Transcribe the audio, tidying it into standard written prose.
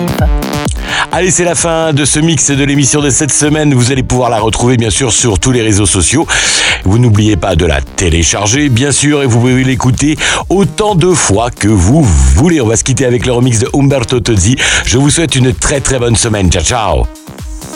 Allez, c'est la fin de ce mix de l'émission de cette semaine. Vous allez pouvoir la retrouver bien sûr sur tous les réseaux sociaux. Vous n'oubliez pas de la télécharger bien sûr et vous pouvez l'écouter autant de fois que vous voulez. On va se quitter avec le remix de Umberto Tozzi. Je vous souhaite une très très bonne semaine. Ciao ciao.